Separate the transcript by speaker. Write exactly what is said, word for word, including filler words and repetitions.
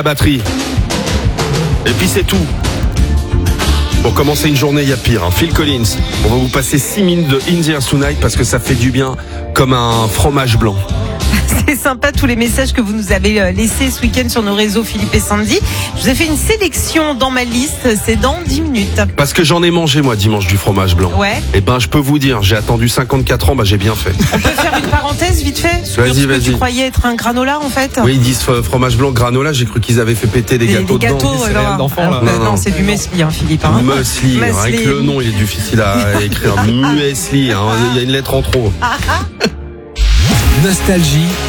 Speaker 1: la batterie. Et puis c'est tout. Pour commencer une journée, il y a pire. Hein. Phil Collins, on va vous passer six minutes de In the Air Tonight parce que ça fait du bien comme un fromage blanc.
Speaker 2: C'est sympa tous les messages que vous nous avez laissés ce week-end sur nos réseaux, Philippe et Sandy. Je vous ai fait une sélection dans ma liste, c'est dans dix minutes.
Speaker 1: Parce que j'en ai mangé moi dimanche du fromage blanc.
Speaker 2: Ouais.
Speaker 1: Et ben je peux vous dire, j'ai attendu cinquante-quatre ans, bah j'ai bien fait.
Speaker 2: On peut faire une parenthèse vite fait sur
Speaker 1: Vas-y,
Speaker 2: ce que
Speaker 1: vas-y.
Speaker 2: tu croyais être un granola en fait.
Speaker 1: Oui, ils disent fromage blanc granola, j'ai cru qu'ils avaient fait péter des,
Speaker 2: Des,
Speaker 1: gâteaux
Speaker 2: des gâteaux,
Speaker 1: dedans.
Speaker 2: euh,
Speaker 3: céréales
Speaker 2: non,
Speaker 3: d'enfants, là.
Speaker 2: euh,
Speaker 1: Non,
Speaker 2: non,
Speaker 1: non.
Speaker 2: c'est du muesli, hein, Philippe. Hein.
Speaker 1: Muesli,
Speaker 2: Muesli.
Speaker 1: avec le nom il est difficile à écrire. Muesli, hein. Il y a une lettre en trop.
Speaker 4: Nostalgie,